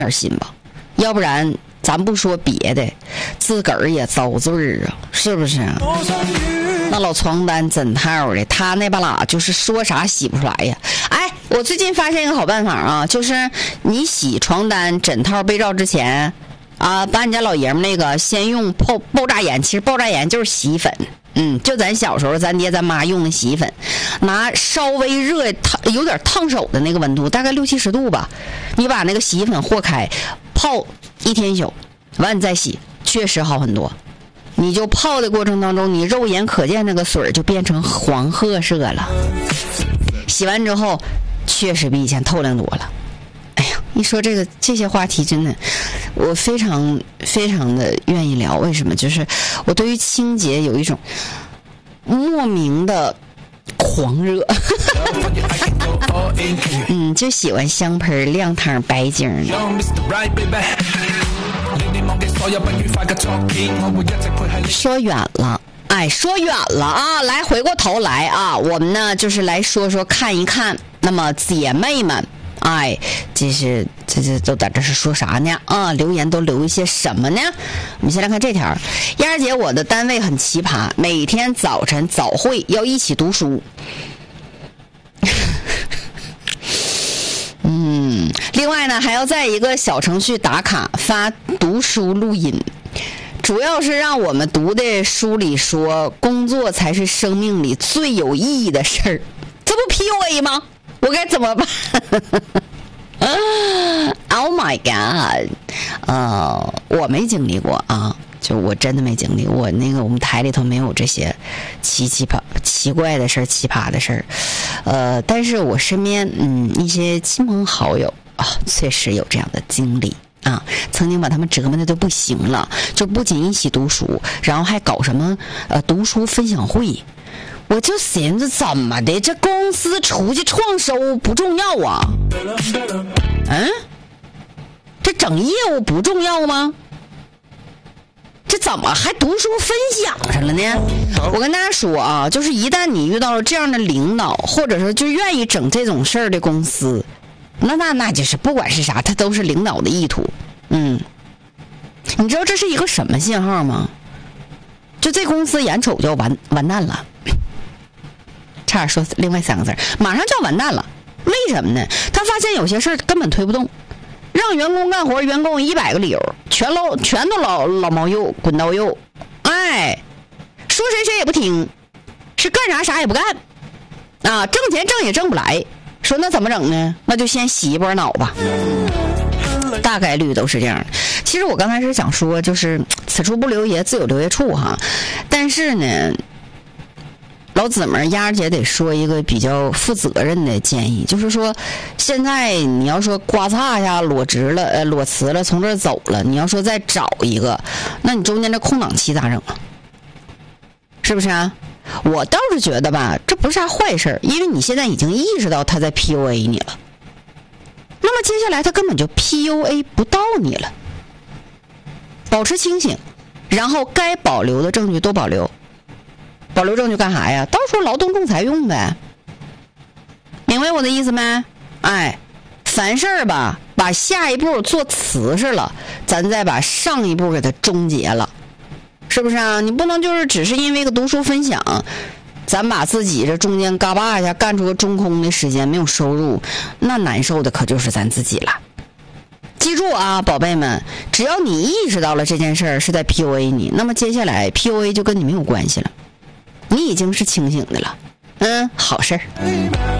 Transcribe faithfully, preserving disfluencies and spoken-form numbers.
点心吧，要不然咱不说别的，自个儿也遭罪啊，是不是？那老床单枕套的，他那把拉就是说啥洗不出来呀。哎，我最近发现一个好办法啊，就是你洗床单枕套被罩之前啊，把你家老爷们那个先用爆爆炸盐，其实爆炸盐就是洗衣粉，嗯，就咱小时候咱爹咱妈用的洗衣粉，拿稍微热烫有点烫手的那个温度，大概六七十度吧，你把那个洗衣粉和开，泡一天一宿，完你再洗，确实好很多。你就泡的过程当中，你肉眼可见那个水就变成黄褐色了，洗完之后确实比以前透亮多了。哎呀，一说这个这些话题真的我非常非常的愿意聊，为什么？就是我对于清洁有一种莫名的狂热嗯，就喜欢香喷亮堂白净的。说远了，哎，说远了啊！来，回过头来啊，我们呢就是来说说看一看，那么姐妹们，哎，这是这这都在这是说啥呢？啊，留言都留一些什么呢？我们先来看这条，燕儿姐，我的单位很奇葩，每天早晨早会要一起读书。嗯，另外呢，还要在一个小程序打卡发读书录音，主要是让我们读的书里说，工作才是生命里最有意义的事儿，这不 P U A 吗？我该怎么办？Oh my god！ 呃，我没经历过啊，就我真的没经历，我那个我们台里头没有这些奇奇葩奇怪的事儿、奇葩的事儿。呃，但是我身边嗯一些亲朋好友啊，确实有这样的经历啊，曾经把他们折磨的都不行了，就不仅一起读书，然后还搞什么呃读书分享会。我就寻思怎么的，这公司出去创收不重要啊？嗯，这整业务不重要吗？这怎么还读书分享上了呢？我跟大家说啊，就是一旦你遇到了这样的领导，或者说就愿意整这种事儿的公司，那那那就是不管是啥，他都是领导的意图。嗯，你知道这是一个什么信号吗？就这公司眼瞅就要完完蛋了，差点说另外三个字，马上就要完蛋了。为什么呢？他发现有些事儿根本推不动。让员工干活，员工一百个理由，全老全都老老毛幼滚刀幼，哎，说谁谁也不听，是干啥啥也不干，啊，挣钱挣也挣不来，说那怎么整呢？那就先洗一波脑吧，大概率都是这样的。其实我刚才是想说，就是此处不留爷，自有留爷处哈，但是呢。老姊们丫儿姐得说一个比较负责任的建议，就是说现在你要说刮擦一下裸职了呃裸辞了从这儿走了，你要说再找一个，那你中间这空档期咋整啊？是不是啊？我倒是觉得吧，这不是啥坏事，因为你现在已经意识到他在 P U A 你了，那么接下来他根本就 P U A 不到你了。保持清醒，然后该保留的证据都保留。保留证据干啥呀？到时候劳动仲裁用呗。明白我的意思没？哎，凡事儿吧，把下一步做瓷实了，咱再把上一步给它终结了，是不是啊？你不能就是只是因为个读书分享，咱把自己这中间嘎巴一下干出个中空的时间，没有收入，那难受的可就是咱自己了。记住啊，宝贝们，只要你意识到了这件事儿是在 P U A 你，那么接下来 P U A 就跟你没有关系了。你已经是清醒的了，嗯，好事儿。